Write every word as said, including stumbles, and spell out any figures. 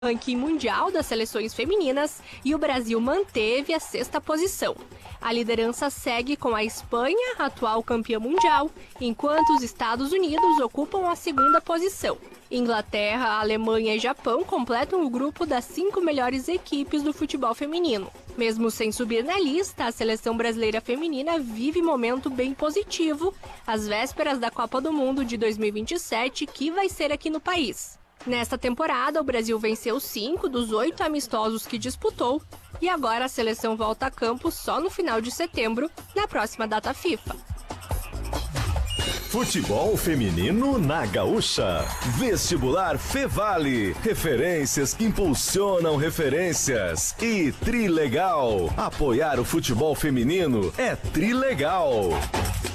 ranking mundial das seleções femininas e o Brasil manteve a sexta posição. A liderança segue com a Espanha, atual campeã mundial, enquanto os Estados Unidos ocupam a segunda posição. Inglaterra, Alemanha e Japão completam o grupo das cinco melhores equipes do futebol feminino. Mesmo sem subir na lista, a seleção brasileira feminina vive momento bem positivo às vésperas da Copa do Mundo de dois mil e vinte e sete, que vai ser aqui no país. Nesta temporada, o Brasil venceu cinco dos oito amistosos que disputou e agora a seleção volta a campo só no final de setembro, na próxima data FIFA. Futebol feminino na Gaúcha. Vestibular Fevale. Referências que impulsionam referências. E Trilegal. Apoiar o futebol feminino é Trilegal.